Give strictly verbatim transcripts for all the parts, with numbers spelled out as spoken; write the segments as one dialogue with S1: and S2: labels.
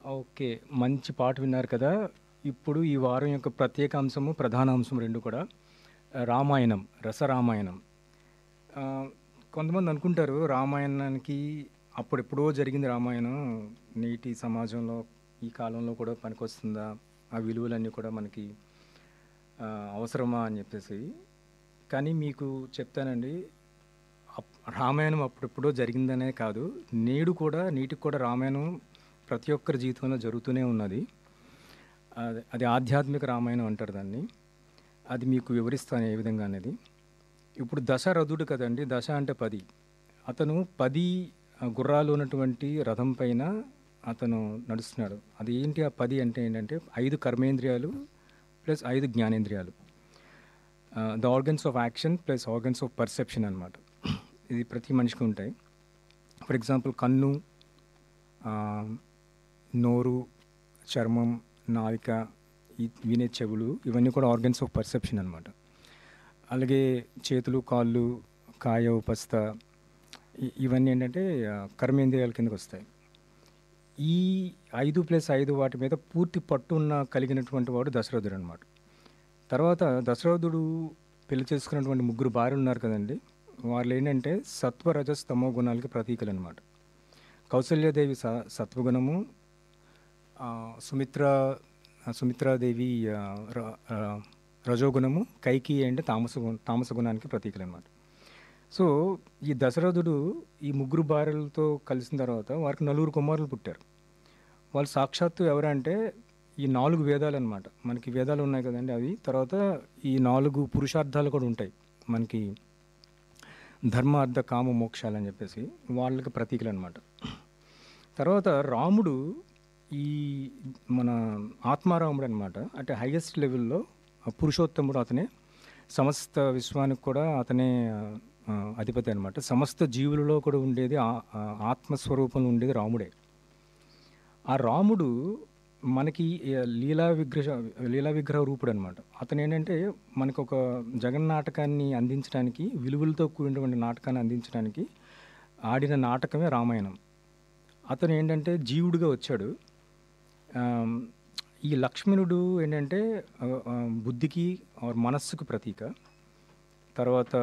S1: Okay. మంచి పాట విన్నారు కదా! ఇప్పుడు ఈ వారం యొక్క ప్రత్యేక అంశము, ప్రధాన అంశం రెండు కూడా ఆహ్, రామాయణం, రసరామాయణం. ఆహ్, కొంతమంది అనుకుంటారు రామాయణానికి అప్పుడెప్పుడో జరిగింది రామాయణం. నేటి సమాజంలో, ఈ కాలంలో కూడా పనికొస్తుందా? ఆ విలువలన్నీ కూడా మనకి ఆహ్, అవసరమా అని చెప్పేసి. కానీ మీకు చెప్తానండి. అప్ రామాయణం అప్పుడెప్పుడో జరిగిందనే కాదు. నేడు కూడా నీటికి కూడా రామాయణం ప్రతి ఒక్కరి జీవితంలో జరుగుతూనే ఉన్నది. అది అది ఆధ్యాత్మిక రామాయణం అంటారు దాన్ని. అది మీకు వివరిస్తాను ఏ విధంగా అనేది. ఇప్పుడు దశరథుడు కదండీ! దశ అంటే పది. అతను పది ఆహ్, గుర్రాలు ఉన్నటువంటి రథం పైన అతను నడుస్తున్నాడు. అది ఏంటి ఆ పది అంటే ఏంటంటే ఐదు కర్మేంద్రియాలు ప్లస్ ఐదు జ్ఞానేంద్రియాలు. ఆహ్, the organs of action plus organs of perception అనమాట. ఇది ప్రతి మనిషికి ఉంటాయి. ఫర్ ఎగ్జాంపుల్ కన్ను, ఆహ్, నోరు, చర్మం, నాలుక, ఈ వినే చెవులు ఇవన్నీ కూడా ఆర్గన్స్ ఆఫ్ పర్సెప్షన్ అనమాట. అలాగే చేతులు, కాళ్ళు, కాయ, ఉపస్థ ఇ ఇవన్నీ ఏంటంటే ఆహ్, కర్మేంద్రియాల కిందకొస్తాయి. ఈ ఐదు ప్లస్ ఐదు వాటి మీద పూర్తి పట్టున్న కలిగినటువంటి వాడు దశరథుడనమాట. తర్వాత దశరథుడు పెళ్లి చేసుకున్నటువంటి ముగ్గురు భార్యలున్నారు కదండీ! వాళ్ళేంటంటే సత్వ, రజస్, తమో గుణాలకి ప్రతీకలనమాట. కౌసల్యాదేవి స సత్వగుణము, ఆహ్, సుమిత్ర సుమిత్రాదేవి ఆహ్, ర ఆహ్, రజోగుణము, కైకేయి అంటే తామస గు తామస గుణానికి ప్రతీకలనమాట. సో, ఈ దశరథుడు ఈ ముగ్గురు భార్యలతో కలిసిన తర్వాత వారికి నలుగురు కుమారులు పుట్టారు. వాళ్ళు సాక్షాత్తు ఎవరంటే ఈ నాలుగు వేదాలనమాట. మనకి వేదాలు ఉన్నాయి కదండీ! అవి. తర్వాత ఈ నాలుగు పురుషార్థాలు కూడా ఉంటాయి. మనకి ధర్మ, అర్థ, కామ, మోక్షాలని చెప్పేసి వాళ్ళకి ప్రతీకలనమాట. తర్వాత రాముడు ఈ మన ఆత్మారాముడు అనమాట. అంటే హైయెస్ట్ లెవెల్‌లో పురుషోత్తముడు అతనే. సమస్త విశ్వానికి కూడా అతనే ఆహ్, అధిపతి అనమాట. సమస్త జీవులలో కూడా ఉండేది ఆ ఆహ్, ఆత్మస్వరూపంలో ఉండేది రాముడే. ఆ రాముడు మనకి ఆహ్, లీలా విగ్రహ లీలా విగ్రహ రూపుడనమాట. అతనేంటంటే మనకొక జగన్నాటకాన్ని అందించడానికి, విలువలతో కూడినటువంటి నాటకాన్ని అందించడానికి ఆడిన నాటకమే రామాయణం. అతనేంటంటే జీవుడిగా వచ్చాడు. ఆహ్, ఈ లక్ష్మణుడు ఏంటంటే ఆహ్, ఆహ్, బుద్ధికి ఆర్ మనస్సుకు ప్రతీక. తర్వాత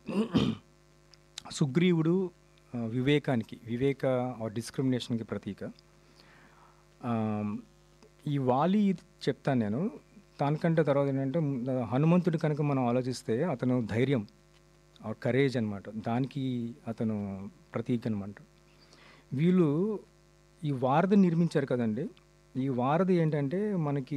S1: సుగ్రీవుడు ఆహ్, వివేకానికి, వివేక ఆర్ డిస్క్రిమినేషన్‌కి ప్రతీక. ఆహ్, ఈ వాలి ఇది చెప్తాను నేను. దానికంటే తర్వాత ఏంటంటే ఆహ్, హనుమంతుడు కనుక మనం ఆలోచిస్తే అతను ధైర్యం ఆర్ కరేజ్ అనమాట. దానికి అతను ప్రతీక అనమాట. వీళ్ళు ఈ వారధిని నిర్మించారు కదండీ! ఈ వారధి ఏంటంటే మనకి